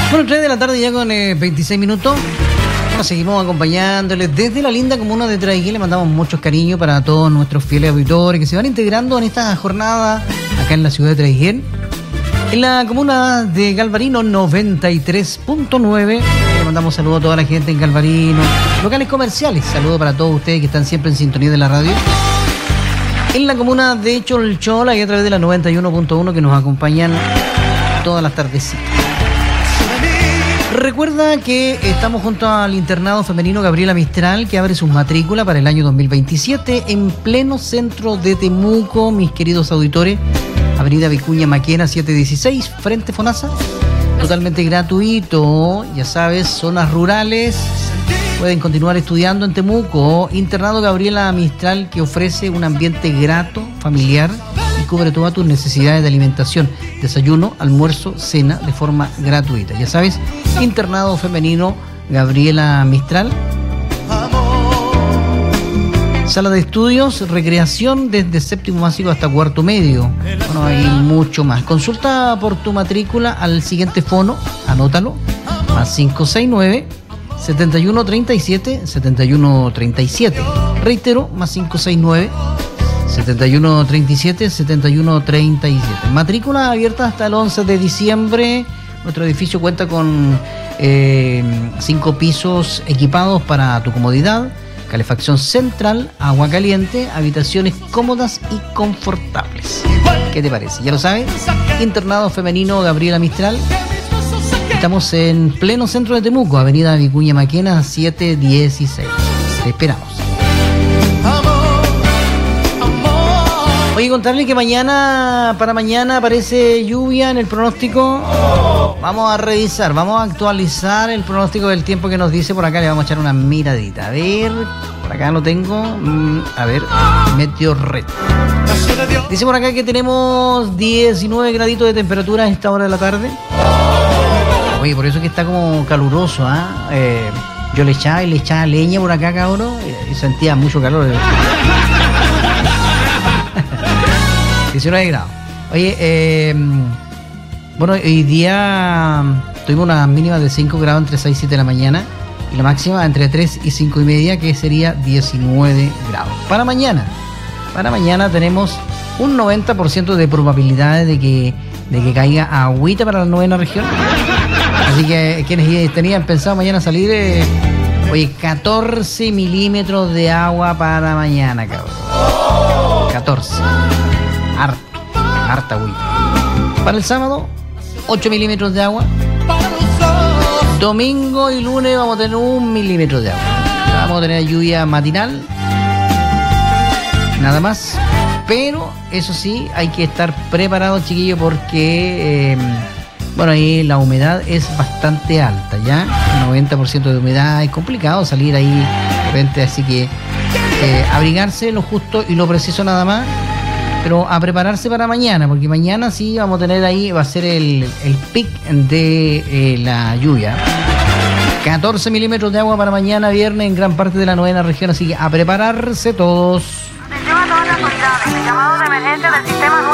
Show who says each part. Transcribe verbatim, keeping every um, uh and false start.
Speaker 1: Bueno, tres de la tarde ya con eh, veintiséis minutos. Bueno, seguimos acompañándoles desde la linda comuna de Traiguén. Le mandamos muchos cariños para todos nuestros fieles auditores que se van integrando en esta jornada acá en la ciudad de Traiguén. En la comuna de Galvarino noventa y tres punto nueve. Le mandamos saludos a toda la gente en Galvarino, locales comerciales. Saludos para todos ustedes que están siempre en sintonía de la radio. En la comuna de Cholchola y a través de la noventa y uno punto uno que nos acompañan todas las tardecitas. Recuerda que estamos junto al internado femenino Gabriela Mistral, que abre sus matrículas para el año dos mil veintisiete en pleno centro de Temuco, mis queridos auditores. Avenida Vicuña Maquena setecientos dieciséis, frente Fonasa. Totalmente gratuito, ya sabes, zonas rurales. Pueden continuar estudiando en Temuco. Internado Gabriela Mistral, que ofrece un ambiente grato, familiar y cubre todas tus necesidades de alimentación. Desayuno, almuerzo, cena de forma gratuita. Ya sabes, internado femenino Gabriela Mistral. Sala de estudios, recreación desde séptimo básico hasta cuarto medio. Bueno, hay mucho más. Consulta por tu matrícula al siguiente fono, anótalo, más cinco seis nueve, setenta y uno treinta y siete, setenta y uno treinta y siete. Reitero, más cinco seis nueve, setenta y uno treinta y siete, setenta y uno treinta y siete. Matrícula abierta hasta el once de diciembre. Nuestro edificio cuenta con eh, cinco pisos equipados para tu comodidad. Calefacción central, agua caliente, habitaciones cómodas y confortables. ¿Qué te parece? ¿Ya lo sabes? Internado femenino Gabriela Mistral. Estamos en pleno centro de Temuco, avenida Vicuña Maquena setecientos dieciséis. Te esperamos. Oye, contarles que mañana, para mañana aparece lluvia en el pronóstico. Vamos a revisar, vamos a actualizar el pronóstico del tiempo que nos dice por acá. Le vamos a echar una miradita. A ver, por acá lo tengo. A ver, Meteo Red. Dice por acá que tenemos diecinueve graditos de temperatura a esta hora de la tarde. Oye, por eso es que está como caluroso, ¿ah? ¿eh? Eh, yo le echaba y le echaba leña por acá, cabrón, y sentía mucho calor. diecinueve grados. Oye, eh, bueno, hoy día tuvimos una mínima de cinco grados entre seis y siete de la mañana y la máxima entre tres y cinco y media, que sería diecinueve grados. Para mañana, para mañana tenemos un noventa por ciento de probabilidades de que, de que caiga agüita para la novena región. Así que quienes tenían pensado mañana salir, eh, oye, catorce milímetros de agua para mañana, cabrón. catorce. Harta, harta agüita. Para el sábado, ocho milímetros de agua. Domingo y lunes vamos a tener un milímetro de agua. Vamos a tener lluvia matinal. Nada más. Pero, eso sí, hay que estar preparados, chiquillos, porque... Eh, Bueno, ahí la humedad es bastante alta, ¿ya? noventa por ciento de humedad, es complicado salir ahí de repente, así que eh, abrigarse lo justo y lo preciso nada más, pero a prepararse para mañana, porque mañana sí vamos a tener ahí, va a ser el, el pic de eh, la lluvia. catorce milímetros de agua para mañana viernes en gran parte de la novena región, así que a prepararse todos.
Speaker 2: Atención a todas las unidades, el llamado de emergencia del sistema